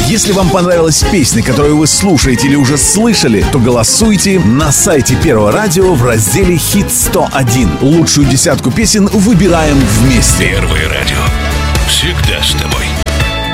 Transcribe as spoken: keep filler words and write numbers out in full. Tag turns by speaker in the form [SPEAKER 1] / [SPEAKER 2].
[SPEAKER 1] Если вам понравилась песня, которую вы слушаете или уже слышали, то голосуйте на сайте Первого радио в разделе «Хит сто один». Лучшую десятку песен выбираем вместе.
[SPEAKER 2] Первое радио. Всегда с тобой.